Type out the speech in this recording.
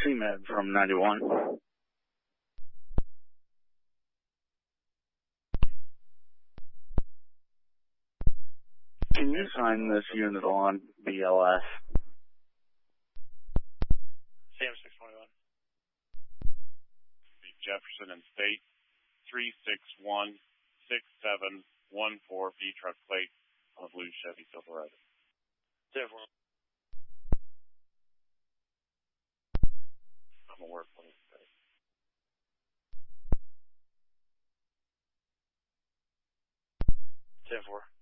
CMed from 91. Can you sign this unit on BLS? Sam 621. Jefferson and State 3616714 B truck plate on a blue Chevy Silverado. 10-4. I'm gonna work on it today. 10-4.